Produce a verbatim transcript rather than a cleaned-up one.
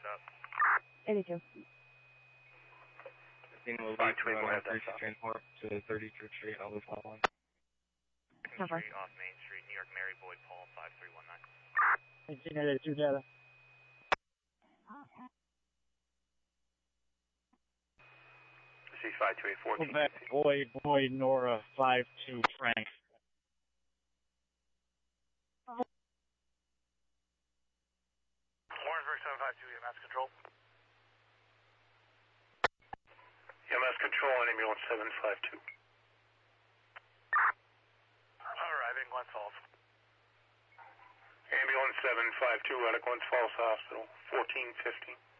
up. eighty-two. fifteen will leave to run increase transport to thirty Church Street, I'll lose one. Second Street off Main Street, New York, Mary Boyd, Paul, five three one nine. eighteen eighty-two data. C five two eight fourteen. Quebec, Boyd, Boyd, Nora, five two, Frank. Warrensburg seven five two, E M S control. E M S control on ambulance seven five two. Arriving Glens Falls. Ambulance seven five two out of Glens Falls Hospital, fourteen fifteen.